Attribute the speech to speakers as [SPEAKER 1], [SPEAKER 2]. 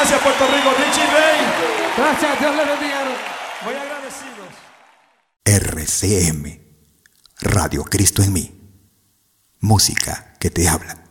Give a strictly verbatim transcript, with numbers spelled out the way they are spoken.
[SPEAKER 1] gracias Puerto Rico. Richie Ray.
[SPEAKER 2] Gracias, Dios le bendiga.
[SPEAKER 1] Muy agradecidos.
[SPEAKER 3] R C M, Radio Cristo en mí. Música que te habla.